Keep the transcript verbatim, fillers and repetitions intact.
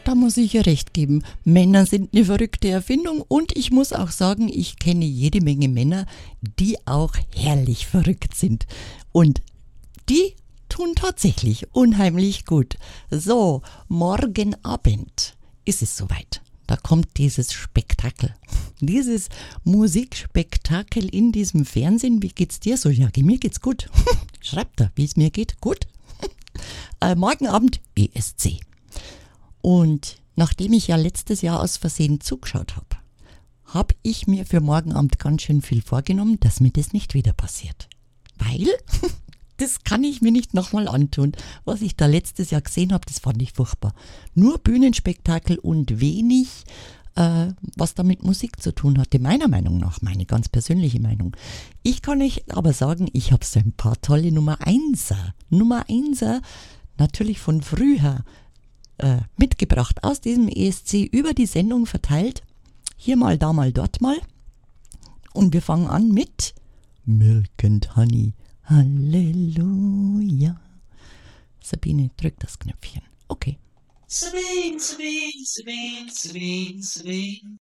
Da muss ich ihr recht geben. Männer sind eine verrückte Erfindung und ich muss auch sagen, ich kenne jede Menge Männer, die auch herrlich verrückt sind. Und die tun tatsächlich unheimlich gut. So, morgen Abend ist es soweit. Da kommt dieses Spektakel, dieses Musikspektakel in diesem Fernsehen. Wie geht's dir so? Ja, mir geht's gut. Schreibt da, wie es mir geht. Gut. äh, morgen Abend E S C. Und nachdem ich ja letztes Jahr aus Versehen zugeschaut habe, habe ich mir für morgen Abend ganz schön viel vorgenommen, dass mir das nicht wieder passiert. Weil, das kann ich mir nicht nochmal antun. Was ich da letztes Jahr gesehen habe, das fand ich furchtbar. Nur Bühnenspektakel und wenig, äh, was da mit Musik zu tun hatte. Meiner Meinung nach, meine ganz persönliche Meinung. Ich kann euch aber sagen, ich habe so ein paar tolle Nummer Einser. Nummer Einser, natürlich von früher, Äh, mitgebracht aus diesem E S C, über die Sendung verteilt. Hier mal, da mal, dort mal. Und wir fangen an mit Milk and Honey. Halleluja. Sabine, drück das Knöpfchen. Okay. Sabine, Sabine, Sabine, Sabine, Sabine.